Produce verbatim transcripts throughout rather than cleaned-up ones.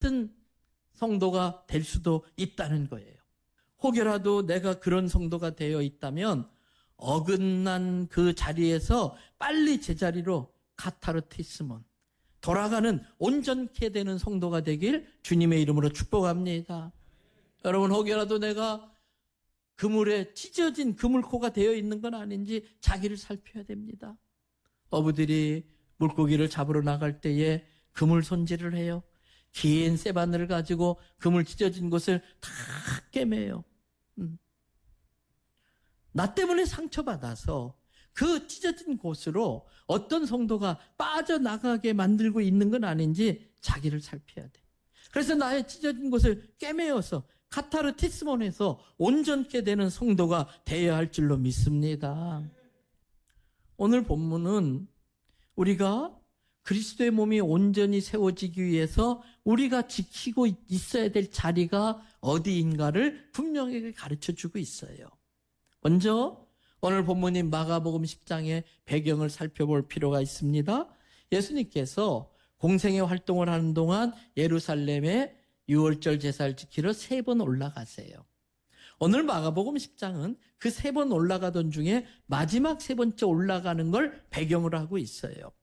같은 성도가 될 수도 있다는 거예요. 혹여라도 내가 그런 성도가 되어 있다면 어긋난 그 자리에서 빨리 제자리로 카타르티스몬, 돌아가는 온전케 되는 성도가 되길 주님의 이름으로 축복합니다. 여러분, 혹여라도 내가 그물에 찢어진 그물코가 되어 있는 건 아닌지 자기를 살펴야 됩니다. 어부들이 물고기를 잡으러 나갈 때에 그물 손질을 해요. 긴 쇠바늘을 가지고 그물 찢어진 곳을 다 꿰매요. 음. 나 때문에 상처받아서 그 찢어진 곳으로 어떤 성도가 빠져나가게 만들고 있는 건 아닌지 자기를 살펴야 돼. 그래서 나의 찢어진 곳을 꿰매어서 카타르티스몬에서 온전케 되는 성도가 되어야 할 줄로 믿습니다. 오늘 본문은 우리가 그리스도의 몸이 온전히 세워지기 위해서 우리가 지키고 있어야 될 자리가 어디인가를 분명하게 가르쳐주고 있어요. 먼저 오늘 본문인 마가복음 십 장의 배경을 살펴볼 필요가 있습니다. 예수님께서 공생의 활동을 하는 동안 예루살렘에 유월절 제사를 지키러 세 번 올라가세요. 오늘 마가복음 십 장은 그 세 번 올라가던 중에 마지막 세 번째 올라가는 걸 배경으로 하고 있어요.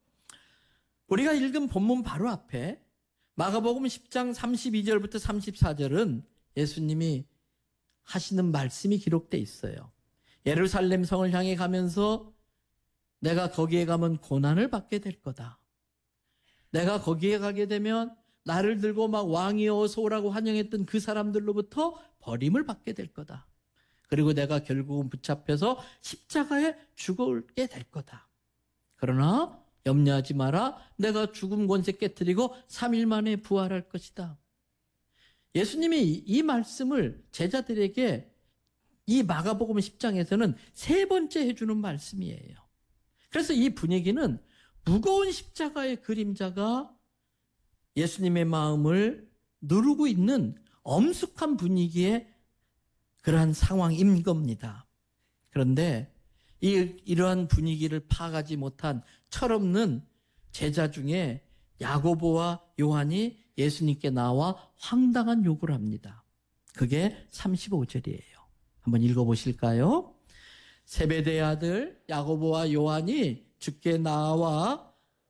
우리가 읽은 본문 바로 앞에 마가복음 십 장 삼십이 절부터 삼십사 절은 예수님이 하시는 말씀이 기록되어 있어요. 예루살렘 성을 향해 가면서 내가 거기에 가면 고난을 받게 될 거다. 내가 거기에 가게 되면 나를 들고 막 왕이여 어서 오라고 환영했던 그 사람들로부터 버림을 받게 될 거다. 그리고 내가 결국은 붙잡혀서 십자가에 죽게 될 거다. 그러나 염려하지 마라. 내가 죽음 권세 깨뜨리고 삼 일 만에 부활할 것이다. 예수님이 이 말씀을 제자들에게 이 마가복음 십 장에서는 세 번째 해주는 말씀이에요. 그래서 이 분위기는 무거운 십자가의 그림자가 예수님의 마음을 누르고 있는 엄숙한 분위기의 그러한 상황인 겁니다. 그런데 이, 이러한 분위기를 파악하지 못한 철없는 제자 중에 야고보와 요한이 예수님께 나와 황당한 요구를 합니다. 그게 삼십오 절이에요. 한번 읽어보실까요? 세베대의 아들 야고보와 요한이 주께 나와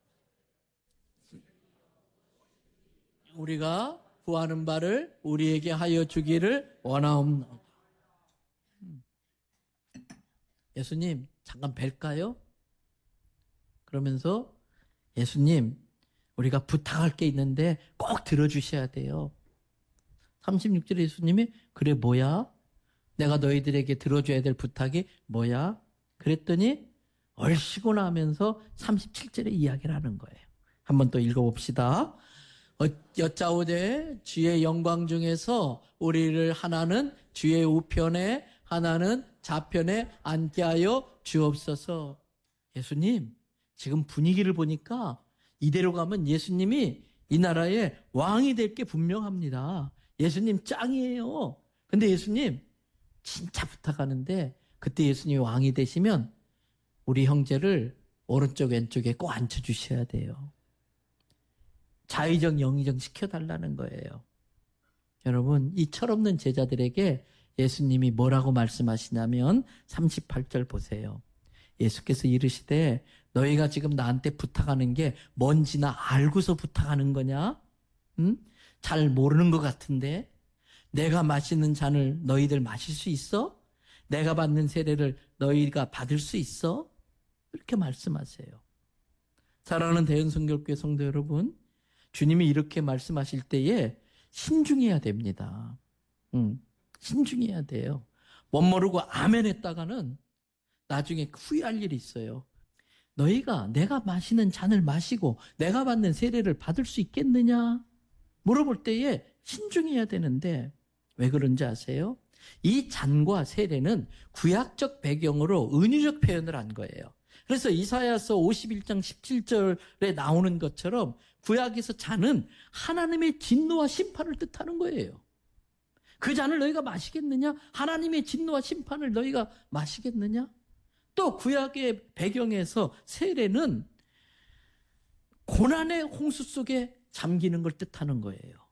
우리가 구하는 바를 우리에게 하여 주기를 원하옵나이다. 예수님, 잠깐 뵐까요? 그러면서 예수님, 우리가 부탁할 게 있는데 꼭 들어주셔야 돼요. 삼십육 절에 예수님이 그래 뭐야? 내가 너희들에게 들어줘야 될 부탁이 뭐야? 그랬더니 얼씨구나 하면서 삼십칠 절에 이야기를 하는 거예요. 한번 또 읽어봅시다. 여짜오되 주의 영광 중에서 우리를 하나는 주의 우편에 하나는 좌편에 앉게 하여 주옵소서. 예수님, 지금 분위기를 보니까 이대로 가면 예수님이 이 나라의 왕이 될 게 분명합니다. 예수님 짱이에요. 근데 예수님 진짜 부탁하는데 그때 예수님이 왕이 되시면 우리 형제를 오른쪽 왼쪽에 꼭 앉혀주셔야 돼요. 자의정 영의정 시켜달라는 거예요. 여러분, 이 철없는 제자들에게 예수님이 뭐라고 말씀하시냐면 삼십팔 절 보세요. 예수께서 이르시되 너희가 지금 나한테 부탁하는 게 뭔지 나 알고서 부탁하는 거냐? 응? 잘 모르는 것 같은데 내가 마시는 잔을 너희들 마실 수 있어? 내가 받는 세례를 너희가 받을 수 있어? 이렇게 말씀하세요. 사랑하는 대연성결교회 성도 여러분, 주님이 이렇게 말씀하실 때에 신중해야 됩니다. 응. 신중해야 돼요. 멋모르고 아멘 했다가는 나중에 후회할 일이 있어요. 너희가 내가 마시는 잔을 마시고 내가 받는 세례를 받을 수 있겠느냐? 물어볼 때에 신중해야 되는데 왜 그런지 아세요? 이 잔과 세례는 구약적 배경으로 은유적 표현을 한 거예요. 그래서 이사야서 오십일 장 십칠 절에 나오는 것처럼 구약에서 잔은 하나님의 진노와 심판을 뜻하는 거예요. 그 잔을 너희가 마시겠느냐? 하나님의 진노와 심판을 너희가 마시겠느냐? 또 구약의 배경에서 세례는 고난의 홍수 속에 잠기는 걸 뜻하는 거예요.